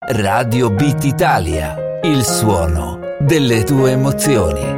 Radio Beat Italia, il suono delle tue emozioni.